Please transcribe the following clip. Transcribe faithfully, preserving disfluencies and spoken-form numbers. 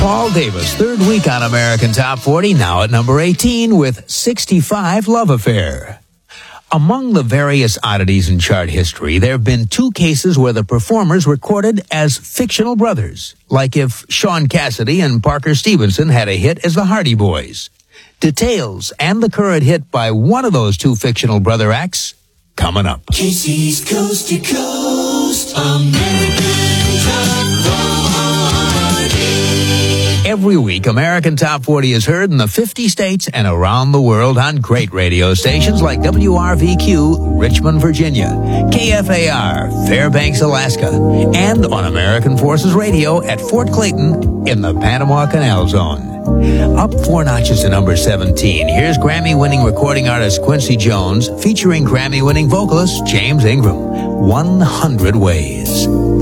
Paul Davis, third week on American Top forty, now at number eighteen with sixty-five, Love Affair. Among the various oddities in chart history, there have been two cases where the performers recorded as fictional brothers, like if Sean Cassidy and Parker Stevenson had a hit as the Hardy Boys. Details and the current hit by one of those two fictional brother acts coming up. Casey's Coast to Coast, American Top forty. Every week, American Top forty is heard in the fifty states and around the world on great radio stations like W R V Q, Richmond, Virginia, K F A R, Fairbanks, Alaska, and on American Forces Radio at Fort Clayton in the Panama Canal Zone. Up four notches to number seventeen, here's Grammy-winning recording artist Quincy Jones featuring Grammy-winning vocalist James Ingram, one hundred ways.